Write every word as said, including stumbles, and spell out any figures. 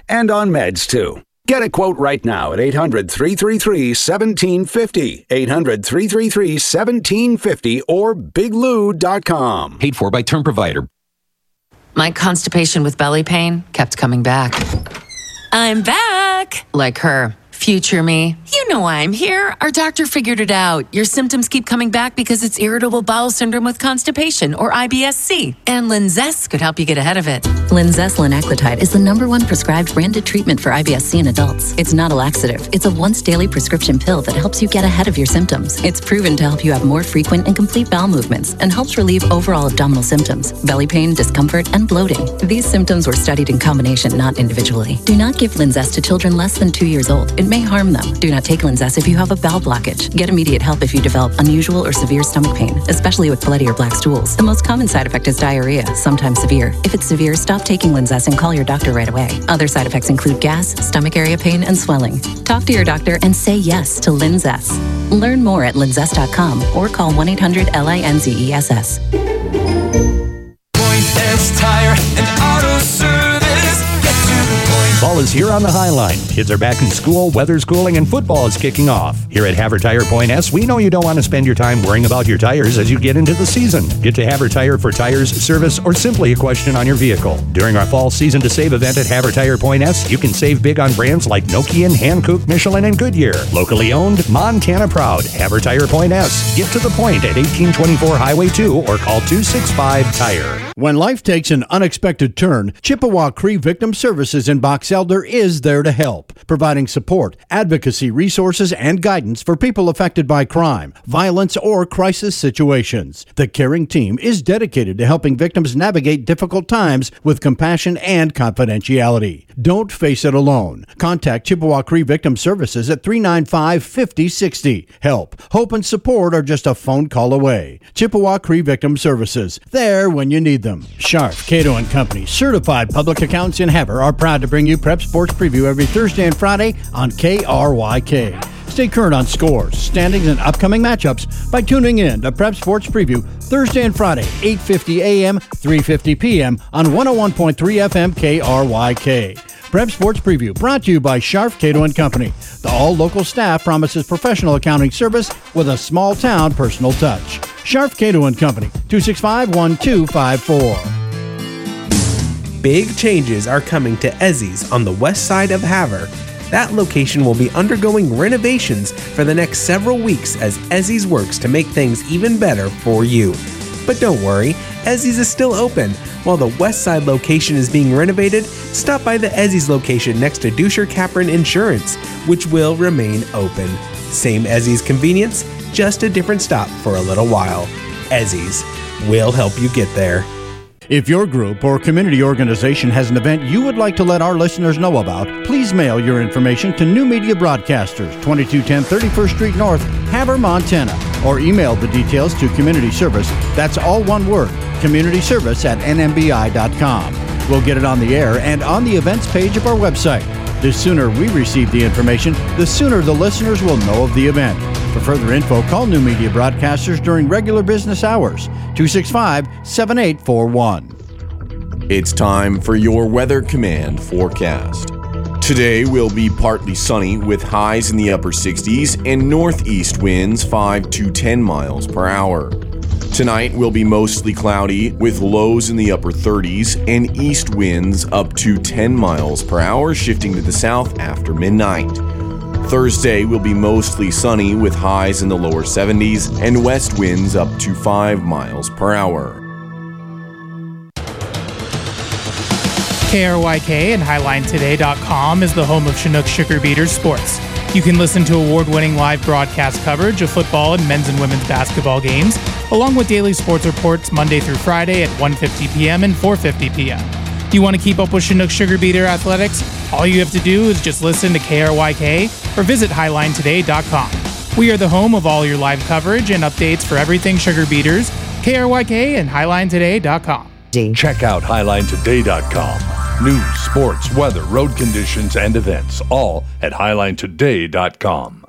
And on meds, too. Get a quote right now at eight hundred, three three three, one seven five zero, eight hundred, three three three, one seven five zero, or big lou dot com. Paid for by Term Provider. My constipation with belly pain kept coming back. I'm back! Like her. Future me. You know why I'm here. Our doctor figured it out. Your symptoms keep coming back because it's irritable bowel syndrome with constipation, or I B S C. And Linzess could help you get ahead of it. Linzess linaclotide is the number one prescribed branded treatment for I B S C in adults. It's not a laxative. It's a once daily prescription pill that helps you get ahead of your symptoms. It's proven to help you have more frequent and complete bowel movements and helps relieve overall abdominal symptoms, belly pain, discomfort, and bloating. These symptoms were studied in combination, not individually. Do not give Linzess to children less than two years old. It may harm them. Do not take Linzess if you have a bowel blockage. Get immediate help if you develop unusual or severe stomach pain, especially with bloody or black stools. The most common side effect is diarrhea, sometimes severe. If it's severe, stop taking Linzess and call your doctor right away. Other side effects include gas, stomach area pain, and swelling. Talk to your doctor and say yes to Linzess. Learn more at linzess dot com or call one eight hundred L I N Z E S S. Point S Tire and Auto Service. Get to the point. Fall is here on the High Line. Kids are back in school, weather's cooling, and football is kicking off. Here at Haver Tire Point S, we know you don't want to spend your time worrying about your tires as you get into the season. Get to Haver Tire for tires, service, or simply a question on your vehicle. During our fall season to save event at Haver Tire Point S, you can save big on brands like Nokian, Hankook, Michelin, and Goodyear. Locally owned, Montana proud. Haver Tire Point S. Get to the point at eighteen twenty-four Highway two or call two six five tire. When life takes an unexpected turn, Chippewa Cree Victim Services in Box Elder is there to help, providing support, advocacy, resources, and guidance for people affected by crime, violence, or crisis situations. The caring team is dedicated to helping victims navigate difficult times with compassion and confidentiality. Don't face it alone. Contact Chippewa Cree Victim Services at three nine five, five oh six oh. Help, hope, and support are just a phone call away. Chippewa Cree Victim Services, there when you need them. Scharf, Cato and Company, certified public accountants in Hever, are proud to bring you Prep Sports Preview every Thursday and Friday on K R Y K. Stay current on scores, standings, and upcoming matchups by tuning in to Prep Sports Preview Thursday and Friday, eight fifty a.m., three fifty p.m. on one oh one point three F M K R Y K. Prep Sports Preview brought to you by Scharf, Cato and Company. The all-local staff promises professional accounting service with a small-town personal touch. Scharf, Cato and Company, two six five, one two five four. Big changes are coming to Ezzy's on the west side of Havre. That location will be undergoing renovations for the next several weeks as Ezzy's works to make things even better for you. But don't worry, Ezzy's is still open. While the west side location is being renovated, stop by the Ezzy's location next to Duscher Capron Insurance, which will remain open. Same Ezzy's convenience, just a different stop for a little while. Ezzy's, we'll help you get there. If your group or community organization has an event you would like to let our listeners know about, please mail your information to New Media Broadcasters, twenty-two ten thirty-first Street North, Havre, Montana, or email the details to Community Service, that's all one word, community service at n m b i dot com. We'll get it on the air and on the events page of our website. The sooner we receive the information, the sooner the listeners will know of the event. For further info, call New Media Broadcasters during regular business hours, two six five, seven eight four one. It's time for your Weather Command forecast. Today will be partly sunny with highs in the upper sixties and northeast winds five to ten miles per hour. Tonight will be mostly cloudy with lows in the upper thirties and east winds up to ten miles per hour, shifting to the south after midnight. Thursday will be mostly sunny with highs in the lower seventies and west winds up to five miles per hour. K R Y K and Highline Today dot com is the home of Chinook Sugar Beaters Sports. You can listen to award-winning live broadcast coverage of football and men's and women's basketball games, along with daily sports reports Monday through Friday at one fifty p.m. and four fifty p.m. You want to keep up with Chinook Sugar Beater athletics? All you have to do is just listen to K R Y K or visit Highline Today dot com. We are the home of all your live coverage and updates for everything Sugar Beaters, K R Y K and Highline Today dot com. Check out Highline Today dot com. News, sports, weather, road conditions, and events, all at Highline Today dot com.